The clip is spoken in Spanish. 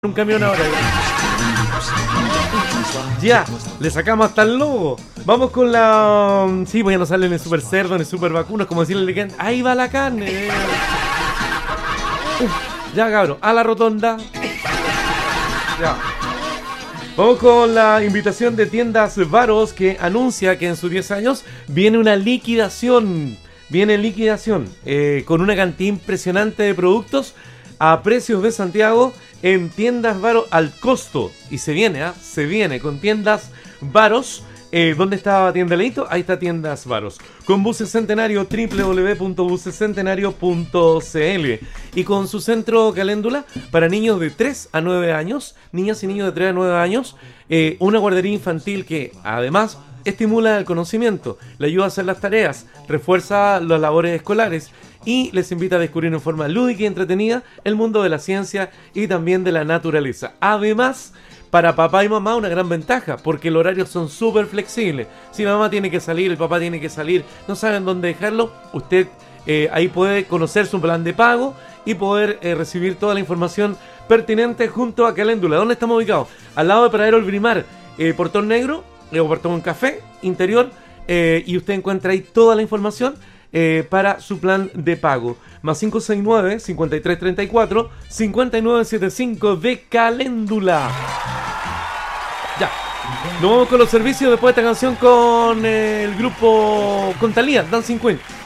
un camión ahora. Ya, le sacamos hasta el logo. Vamos con la... Sí, pues ya no sale en el super cerdo, en el super vacuno. Es como decirle que ahí va la carne. Ya, cabrón, a la rotonda. Ya. Vamos con la invitación de Tiendas Varos, que anuncia que en sus 10 años viene una liquidación. Viene liquidación con una cantidad impresionante de productos a precios de Santiago en Tiendas Varos al costo. Y se viene, se viene con Tiendas Varos. ¿Dónde estaba Tienda Leito? Ahí está Tiendas Varos. Con Buses Centenario, www.busescentenario.cl. Y con su centro Caléndula para niños de 3 a 9 años, niñas y niños de 3 a 9 años, una guardería infantil que además estimula el conocimiento, le ayuda a hacer las tareas, refuerza las labores escolares y les invita a descubrir en forma lúdica y entretenida el mundo de la ciencia y también de la naturaleza. Además, para papá y mamá una gran ventaja, porque los horarios son súper flexibles. Si mamá tiene que salir, el papá tiene que salir, no saben dónde dejarlo, usted ahí puede conocer su plan de pago y poder recibir toda la información pertinente junto a Caléndula. ¿Dónde estamos ubicados? Al lado de Paradero El Brimar, Portón Negro, o Portón Café, interior, y usted encuentra ahí toda la información para su plan de pago. Más 569-5334-5975 de Caléndula. Ya, nos vamos con los servicios después de esta canción con el grupo, con Thalía, Dancing Queen.